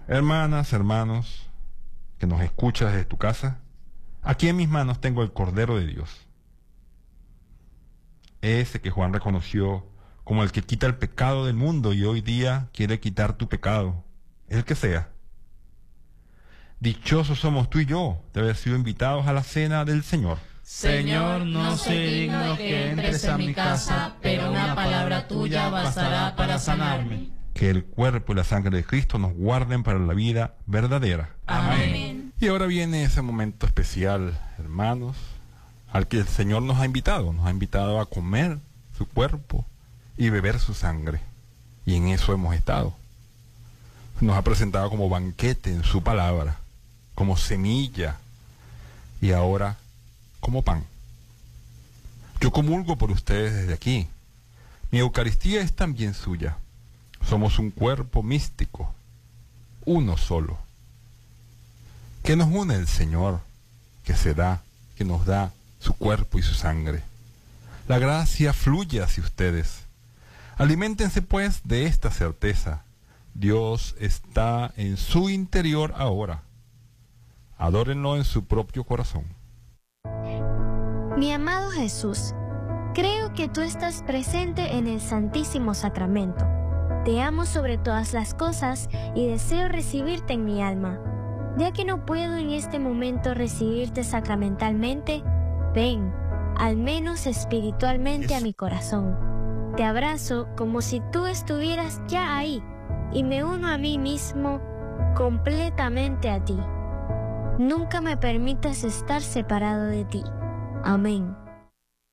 Hermanas, hermanos, que nos escuchas desde tu casa, aquí en mis manos tengo el Cordero de Dios. Ese que Juan reconoció como el que quita el pecado del mundo y hoy día quiere quitar tu pecado, el que sea. Dichosos somos tú y yo de haber sido invitados a la cena del Señor. Señor, no soy digno que entres a mi casa, pero una palabra tuya bastará para sanarme. Que el cuerpo y la sangre de Cristo nos guarden para la vida verdadera. Amén. Y ahora viene ese momento especial, hermanos, al que el Señor nos ha invitado a comer su cuerpo y beber su sangre. Y en eso hemos estado. Nos ha presentado como banquete en su palabra, como semilla y ahora como pan. Yo comulgo por ustedes desde aquí. Mi Eucaristía es también suya. Somos un cuerpo místico, uno solo. ¿Qué nos une el Señor, que se da, que nos da su cuerpo y su sangre? La gracia fluye hacia ustedes. Aliméntense pues de esta certeza. Dios está en su interior ahora. Adórenlo en su propio corazón. Mi amado Jesús, creo que tú estás presente en el Santísimo Sacramento. Te amo sobre todas las cosas y deseo recibirte en mi alma. Ya que no puedo en este momento recibirte sacramentalmente, ven, al menos espiritualmente, a mi corazón. Te abrazo como si tú estuvieras ya ahí y me uno a mí mismo completamente a ti. Nunca me permitas estar separado de ti. Amén.